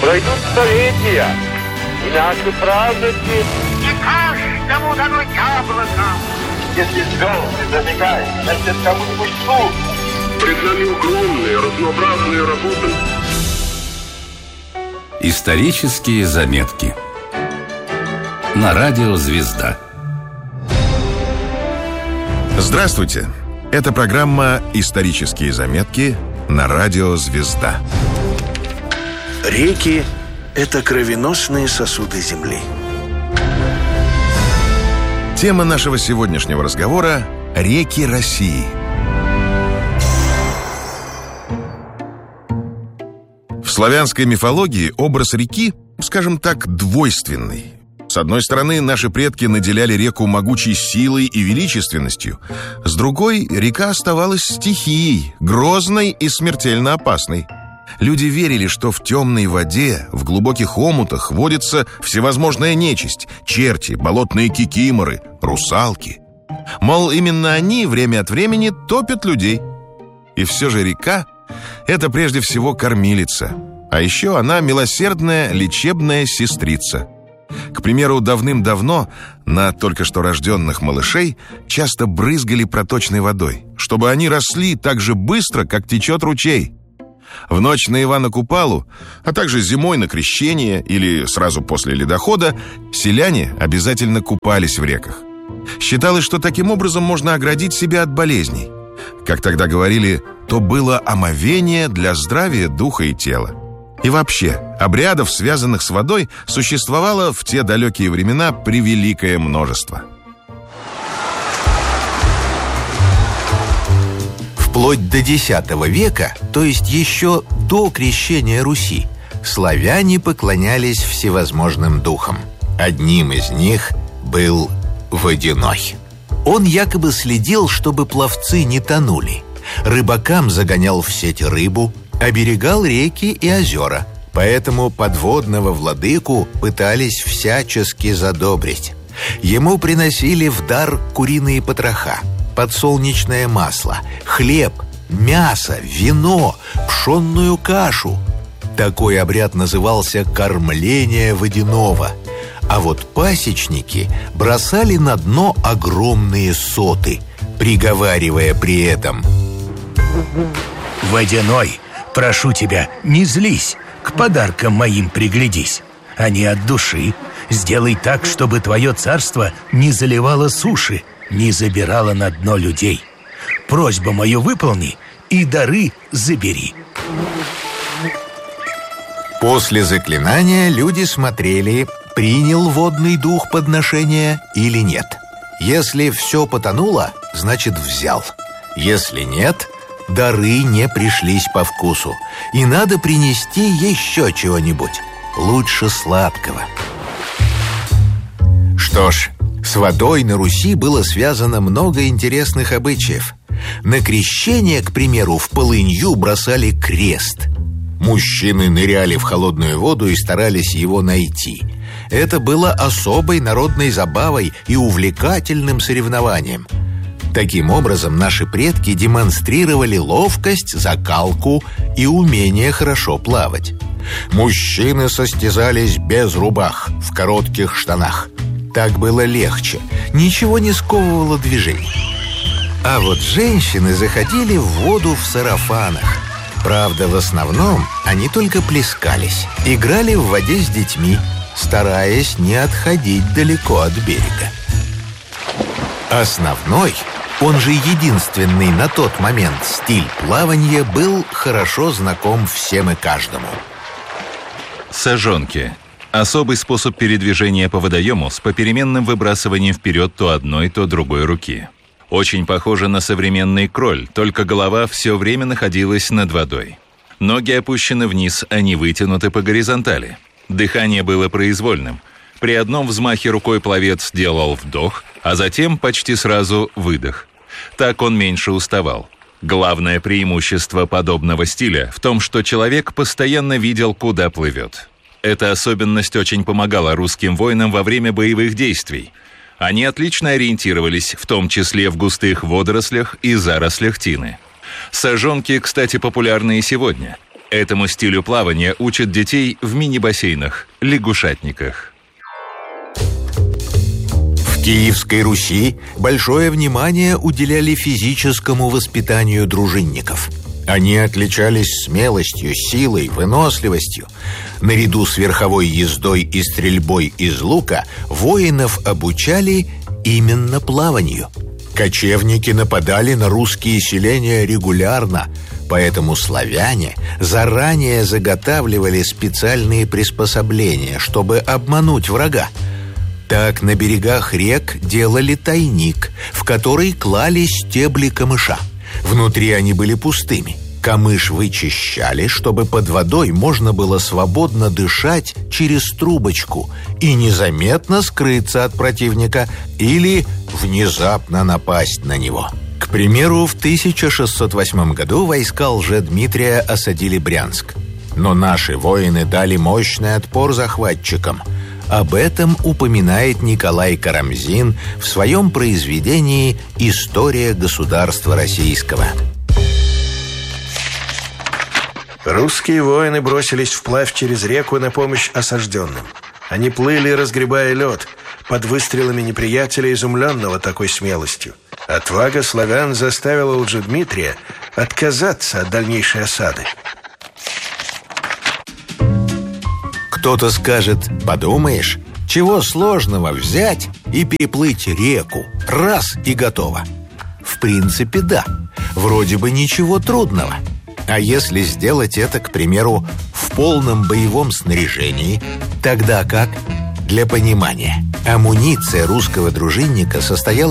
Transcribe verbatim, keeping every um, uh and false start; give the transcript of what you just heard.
Пройдут столетия, и наши праздники... Не каждому дано яблоко. Если звезды зажигают, значит, кому-нибудь суд. Перед нами огромные, разнообразные работы. Исторические заметки на радио «Звезда». Здравствуйте! Это программа «Исторические заметки» на радио «Звезда». Реки – это кровеносные сосуды Земли. Тема нашего сегодняшнего разговора – реки России. В славянской мифологии образ реки, скажем так, двойственный. С одной стороны, наши предки наделяли реку могучей силой и величественностью. С другой, река оставалась стихией, грозной и смертельно опасной. Люди верили, что в темной воде, в глубоких омутах водится всевозможная нечисть, черти, болотные кикиморы, русалки. Мол, именно они время от времени топят людей. И все же река – это прежде всего кормилица. А еще она милосердная лечебная сестрица. К примеру, давным-давно на только что рожденных малышей часто брызгали проточной водой, чтобы они росли так же быстро, как течет ручей. В ночь на Ивана Купалу, а также зимой на Крещение или сразу после ледохода селяне обязательно купались в реках. Считалось, что таким образом можно оградить себя от болезней. Как тогда говорили, то было омовение для здравия духа и тела. И вообще, обрядов, связанных с водой, существовало в те далекие времена превеликое множество. Вплоть до десятого века, то есть еще до крещения Руси, славяне поклонялись всевозможным духам. Одним из них был водяной. Он якобы следил, чтобы пловцы не тонули. Рыбакам загонял в сеть рыбу, оберегал реки и озера. Поэтому подводного владыку пытались всячески задобрить. Ему приносили в дар куриные потроха, подсолнечное масло, хлеб, мясо, вино, пшенную кашу. Такой обряд назывался «кормление водяного». А вот пасечники бросали на дно огромные соты, приговаривая при этом: «Водяной, прошу тебя, не злись, к подаркам моим приглядись. Они от души. Сделай так, чтобы твое царство не заливало суши, не забирало на дно людей. Просьбу мою выполни и дары забери». После заклинания люди смотрели, принял водный дух подношения или нет. Если все потонуло, значит взял. Если нет, дары не пришлись по вкусу, и надо принести еще чего-нибудь, лучше сладкого. Что ж, с водой на Руси было связано много интересных обычаев. На крещение, к примеру, в полынью бросали крест. Мужчины ныряли в холодную воду и старались его найти. Это было особой народной забавой и увлекательным соревнованием. Таким образом, наши предки демонстрировали ловкость, закалку и умение хорошо плавать. Мужчины состязались без рубах, в коротких штанах. Так было легче, ничего не сковывало движений. А вот женщины заходили в воду в сарафанах. Правда, в основном они только плескались, играли в воде с детьми, стараясь не отходить далеко от берега. Основной, он же единственный на тот момент стиль плавания, был хорошо знаком всем и каждому. Сажонки. Особый способ передвижения по водоему с попеременным выбрасыванием вперед то одной, то другой руки. Очень похоже на современный кроль, только голова все время находилась над водой. Ноги опущены вниз, они вытянуты по горизонтали. Дыхание было произвольным. При одном взмахе рукой пловец делал вдох, а затем почти сразу выдох. Так он меньше уставал. Главное преимущество подобного стиля в том, что человек постоянно видел, куда плывет. Эта особенность очень помогала русским воинам во время боевых действий. Они отлично ориентировались, в том числе в густых водорослях и зарослях тины. Сажонки, кстати, популярны и сегодня. Этому стилю плавания учат детей в мини-бассейнах, лягушатниках. В Киевской Руси большое внимание уделяли физическому воспитанию дружинников. Они отличались смелостью, силой, выносливостью. Наряду с верховой ездой и стрельбой из лука воинов обучали именно плаванию. Кочевники нападали на русские селения регулярно, поэтому славяне заранее заготавливали специальные приспособления, чтобы обмануть врага. Так на берегах рек делали тайник, в который клали стебли камыша. Внутри они были пустыми. Камыш вычищали, чтобы под водой можно было свободно дышать через трубочку и незаметно скрыться от противника или внезапно напасть на него. К примеру, в тысяча шестьсот восьмом году войска Лжедмитрия осадили Брянск. Но наши воины дали мощный отпор захватчикам. Об этом упоминает Николай Карамзин в своем произведении «История государства российского». Русские воины бросились вплавь через реку на помощь осажденным. Они плыли, разгребая лед, под выстрелами неприятеля, изумленного такой смелостью. Отвага славян заставила Лжедмитрия отказаться от дальнейшей осады. Кто-то скажет: подумаешь, чего сложного взять и переплыть реку? Раз и готово. В принципе, да. Вроде бы ничего трудного. А если сделать это, к примеру, в полном боевом снаряжении, тогда как? Для понимания, амуниция русского дружинника состояла